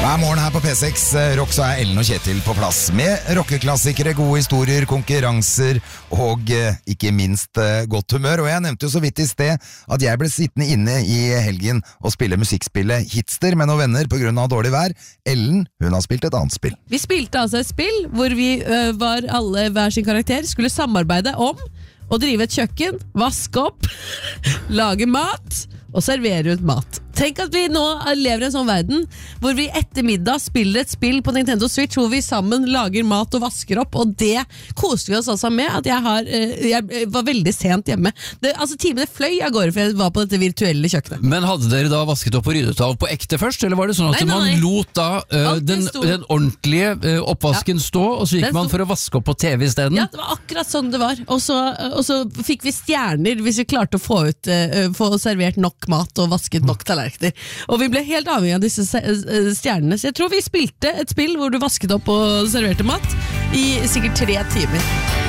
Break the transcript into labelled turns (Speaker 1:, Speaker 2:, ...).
Speaker 1: Hver morgen her på P6 Rock så Ellen og Kjetil på plass med rockeklassikere, gode historier, konkurranser og ikke minst godt humør. Og jeg nevnte jo så vidt I sted at jeg ble sittende inne I helgen og spille musikkspillet Hitster med noen venner på grunn av dårlig vær. Ellen, hun har spilt et annet spill.
Speaker 2: Vi spilte altså et spill hvor vi var alle hver sin karakter, skulle samarbeide om å drive et kjøkken, vaske opp, lage mat og servere ut mat. Tenk at vi nå lever I en sånn verden hvor vi etter middag spiller et spill på Nintendo Switch hvor vi sammen lager mat og vasker opp, og det koste vi oss altså med at jeg var veldig sent hjemme. Timene fløy av gårde for jeg var på dette virtuelle kjøkkenet.
Speaker 3: Men hadde dere da vasket opp og ryddet av på ekte først, eller var det sånn at man lot da den ordentlige oppvasken stå, og så gikk man for å vaske opp på TV I stedet?
Speaker 2: Ja, det var akkurat sånn det var. Og så fikk vi stjerner hvis vi klarte å få servert nok mat og vasket nok tallerkener. Og vi ble helt avhengig av disse stjernene. Så jeg tror vi spilte et spill hvor du vasket opp og serverte mat I sikkert 3 timer.